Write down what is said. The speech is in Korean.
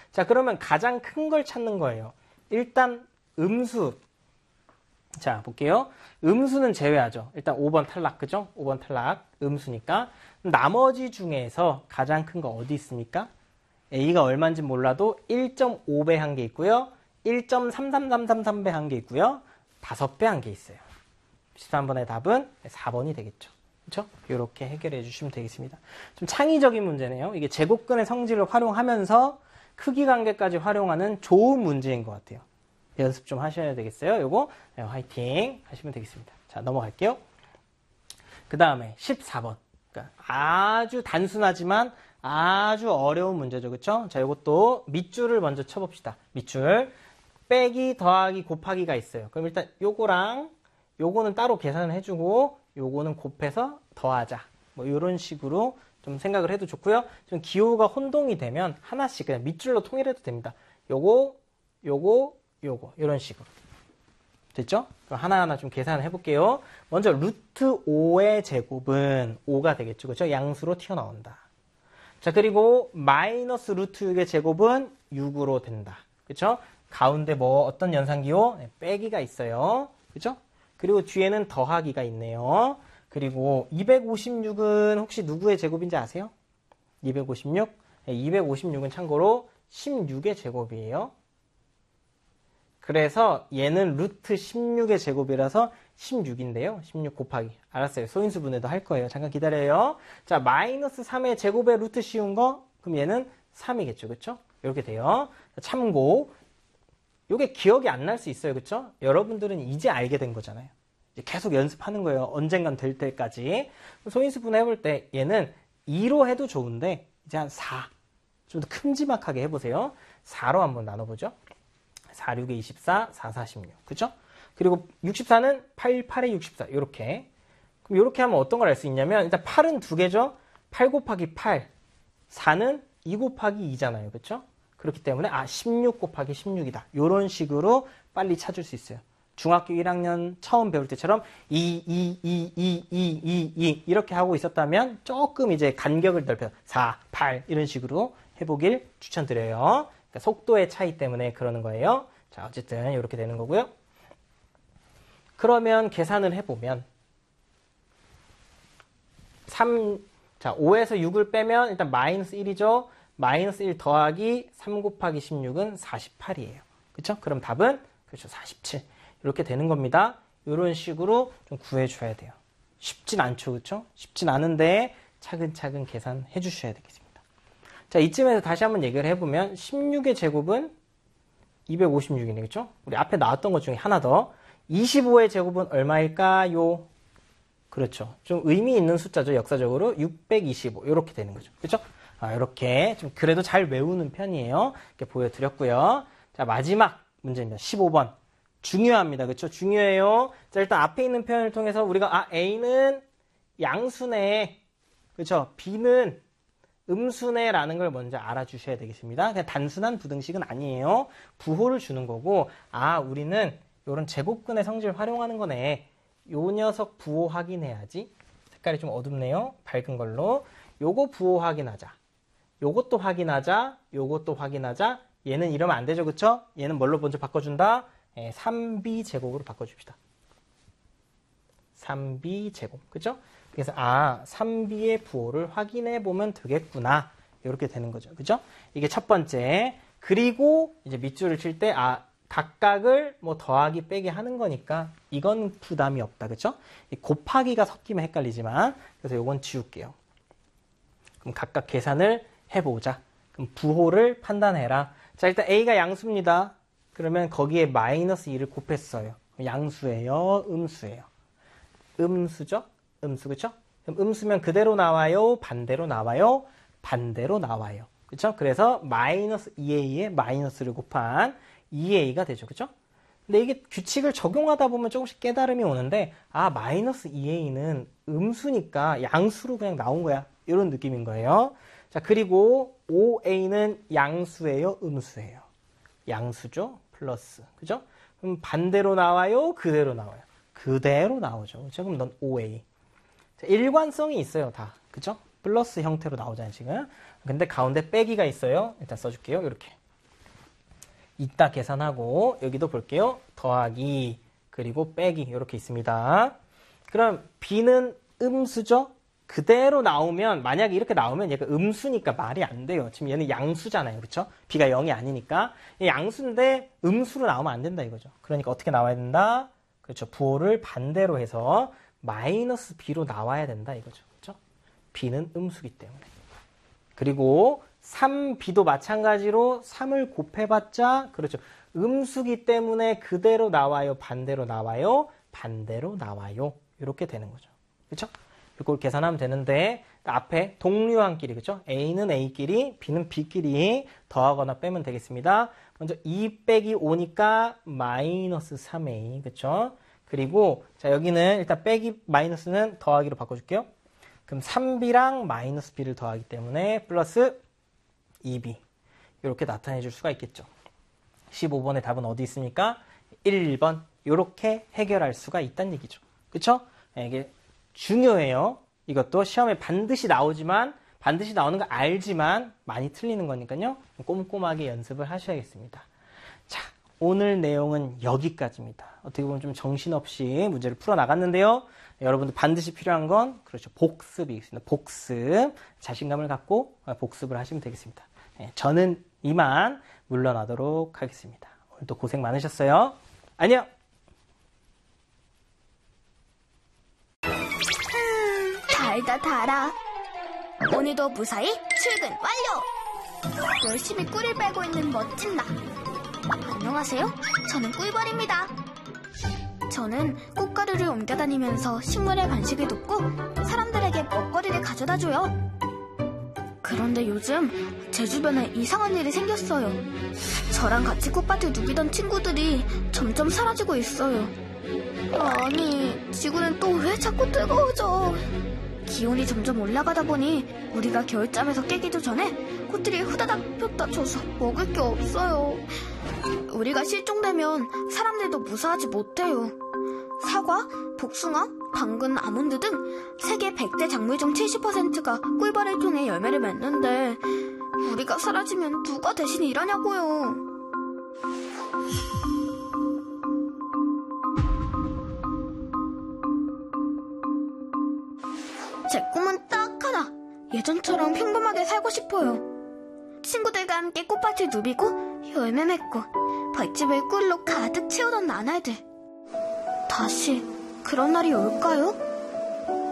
자, 그러면 가장 큰 걸 찾는 거예요. 일단 음수. 자, 볼게요. 음수는 제외하죠. 일단 5번 탈락, 그죠? 5번 탈락, 음수니까. 나머지 중에서 가장 큰 거 어디 있습니까? A가 얼마인지 몰라도 1.5배 한 게 있고요. 1.33333배 한 게 있고요. 5배 한 게 있어요. 13번의 답은 4번이 되겠죠. 그렇죠? 이렇게 해결해 주시면 되겠습니다. 좀 창의적인 문제네요. 이게 제곱근의 성질을 활용하면서 크기 관계까지 활용하는 좋은 문제인 것 같아요. 연습 좀 하셔야 되겠어요. 요거 네, 화이팅 하시면 되겠습니다. 자, 넘어갈게요. 그 다음에 14번. 그러니까 아주 단순하지만 아주 어려운 문제죠. 그렇죠? 자, 요것도 밑줄을 먼저 쳐봅시다. 밑줄. 빼기, 더하기, 곱하기가 있어요. 그럼 일단 요거랑 요거는 따로 계산을 해주고 요거는 곱해서 더하자. 뭐 이런 식으로 좀 생각을 해도 좋고요. 좀 기호가 혼동이 되면 하나씩 그냥 밑줄로 통일해도 됩니다. 요거, 요거, 요거 이런 식으로. 됐죠? 그럼 하나하나 좀 계산을 해볼게요. 먼저 루트 5의 제곱은 5가 되겠죠. 그렇죠? 양수로 튀어나온다. 자, 그리고 마이너스 루트 6의 제곱은 6으로 된다. 그렇죠? 가운데 뭐 어떤 연산기호? 네, 빼기가 있어요. 그렇죠? 그리고 뒤에는 더하기가 있네요. 그리고 256은 혹시 누구의 제곱인지 아세요? 256? 네, 256은 참고로 16의 제곱이에요. 그래서 얘는 루트 16의 제곱이라서 16인데요. 16 곱하기. 알았어요. 소인수 분해도 할 거예요. 잠깐 기다려요. 자, 마이너스 3의 제곱의 루트 씌운 거? 그럼 얘는 3이겠죠. 그쵸? 이렇게 돼요. 참고. 요게 기억이 안 날 수 있어요. 그쵸? 여러분들은 이제 알게 된 거잖아요. 이제 계속 연습하는 거예요. 언젠간 될 때까지. 소인수 분해 해볼 때 얘는 2로 해도 좋은데 이제 한 4. 좀 더 큼지막하게 해보세요. 4로 한번 나눠보죠. 4, 6에 24, 4, 46. 그죠? 그리고 64는 8, 8에 64. 이렇게. 그럼 이렇게 하면 어떤 걸 알 수 있냐면, 일단 8은 두 개죠? 8 곱하기 8. 4는 2 곱하기 2잖아요. 그쵸? 그렇기 때문에, 16 곱하기 16이다. 이런 식으로 빨리 찾을 수 있어요. 중학교 1학년 처음 배울 때처럼 2 이렇게 하고 있었다면 조금 이제 간격을 넓혀서 4, 8 이런 식으로 해보길 추천드려요. 그러니까 속도의 차이 때문에 그러는 거예요. 자, 어쨌든 이렇게 되는 거고요. 그러면 계산을 해보면 5에서 6을 빼면 일단 마이너스 1이죠. 마이너스 1 더하기 3 곱하기 16은 48이에요. 그렇죠? 그럼 답은 그렇죠. 47. 이렇게 되는 겁니다. 이런 식으로 좀 구해줘야 돼요. 쉽진 않죠. 그렇죠? 쉽진 않은데 차근차근 계산해 주셔야 되겠습니다. 자, 이쯤에서 다시 한번 얘기를 해보면 16의 제곱은 256이네. 그렇죠? 우리 앞에 나왔던 것 중에 하나 더. 25의 제곱은 얼마일까요? 그렇죠. 좀 의미 있는 숫자죠. 역사적으로 625 이렇게 되는 거죠. 그렇죠? 이렇게 좀 그래도 잘 외우는 편이에요. 이렇게 보여드렸고요. 자, 마지막 문제입니다. 15번. 중요합니다. 그렇죠? 중요해요. 자, 일단 앞에 있는 표현을 통해서 우리가 A는 양수네. 그렇죠? B는 음수네라는 걸 먼저 알아주셔야 되겠습니다. 그냥 단순한 부등식은 아니에요. 부호를 주는 거고, 우리는 이런 제곱근의 성질 활용하는 거네. 요 녀석 부호 확인해야지. 색깔이 좀 어둡네요. 밝은 걸로. 요거 부호 확인하자. 요것도 확인하자. 요것도 확인하자. 얘는 이러면 안 되죠. 그쵸? 얘는 뭘로 먼저 바꿔준다? 3b 제곱으로 바꿔줍시다. 3b 제곱. 그죠? 그래서 3b의 부호를 확인해 보면 되겠구나. 이렇게 되는 거죠. 그죠? 이게 첫 번째. 그리고 이제 밑줄을 칠 때 각각을 뭐 더하기 빼기 하는 거니까 이건 부담이 없다. 그쵸? 이 곱하기가 섞이면 헷갈리지만 그래서 이건 지울게요. 그럼 각각 계산을 해보자. 그럼 부호를 판단해라. 자, 일단 A가 양수입니다. 그러면 거기에 마이너스 2를 곱했어요. 양수예요? 음수예요? 음수죠? 음수, 그쵸? 그럼 음수면 그대로 나와요? 반대로 나와요? 반대로 나와요. 그쵸? 그래서 마이너스 2a에 마이너스를 곱한 2a가 되죠. 그쵸? 근데 이게 규칙을 적용하다 보면 조금씩 깨달음이 오는데, 마이너스 2a는 음수니까 양수로 그냥 나온 거야. 이런 느낌인 거예요. 자, 그리고 5a는 양수예요? 음수예요? 양수죠? 플러스. 그죠? 그럼 반대로 나와요? 그대로 나와요? 그대로 나오죠. 그쵸? 그럼 넌 5a. 자, 일관성이 있어요, 다. 그쵸? 플러스 형태로 나오잖아요, 지금. 근데 가운데 빼기가 있어요. 일단 써줄게요. 이렇게. 이따 계산하고 여기도 볼게요. 더하기 그리고 빼기 이렇게 있습니다. 그럼 B는 음수죠? 그대로 나오면 만약에 이렇게 나오면 얘가 음수니까 말이 안 돼요. 지금 얘는 양수잖아요. 그렇죠? B가 0이 아니니까. 양수인데 음수로 나오면 안 된다 이거죠. 그러니까 어떻게 나와야 된다? 그렇죠. 부호를 반대로 해서 마이너스 B로 나와야 된다 이거죠. 그렇죠? B는 음수기 때문에. 그리고 3B도 마찬가지로 3을 곱해봤자 그렇죠. 음수기 때문에 그대로 나와요. 반대로 나와요. 반대로 나와요. 이렇게 되는 거죠. 그렇죠? 이걸 계산하면 되는데 앞에 동류항끼리 그렇죠? A는 A끼리 B는 B끼리 더하거나 빼면 되겠습니다. 먼저 2 빼기 5니까 마이너스 3A 그렇죠? 그리고 자 여기는 일단 빼기 마이너스는 더하기로 바꿔줄게요. 그럼 3B랑 마이너스 B를 더하기 때문에 플러스 2B 이렇게 나타내 줄 수가 있겠죠. 15번의 답은 어디 있습니까? 1번 이렇게 해결할 수가 있다는 얘기죠. 그렇죠? 이게 중요해요. 이것도 시험에 반드시 나오지만 반드시 나오는 거 알지만 많이 틀리는 거니까요. 꼼꼼하게 연습을 하셔야겠습니다. 자, 오늘 내용은 여기까지입니다. 어떻게 보면 좀 정신없이 문제를 풀어나갔는데요. 여러분들 반드시 필요한 건 그렇죠. 복습이 있습니다. 복습. 자신감을 갖고 복습을 하시면 되겠습니다. 저는 이만 물러나도록 하겠습니다. 오늘도 고생 많으셨어요. 안녕! 달다 달아. 오늘도 무사히 출근 완료. 열심히 꿀을 빨고 있는 멋진 나. 안녕하세요. 저는 꿀벌입니다. 저는 꽃가루를 옮겨다니면서 식물의 번식을 돕고 사람들에게 먹거리를 가져다줘요. 그런데 요즘 제 주변에 이상한 일이 생겼어요. 저랑 같이 꽃밭을 누비던 친구들이 점점 사라지고 있어요. 아니, 지구는 또 왜 자꾸 뜨거워져? 기온이 점점 올라가다 보니 우리가 겨울잠에서 깨기도 전에 꽃들이 후다닥 폈다 져서 먹을 게 없어요. 우리가 실종되면 사람들도 무사하지 못해요. 사과, 복숭아, 당근, 아몬드 등 세계 100대 작물 중 70%가 꿀벌을 통해 열매를 맺는데 우리가 사라지면 누가 대신 일하냐고요. 제 꿈은 딱 하나. 예전처럼 평범하게 살고 싶어요. 친구들과 함께 꽃밭을 누비고 열매 맺고 벌집을 꿀로 가득 채우던 나날들. 다시 그런 날이 올까요?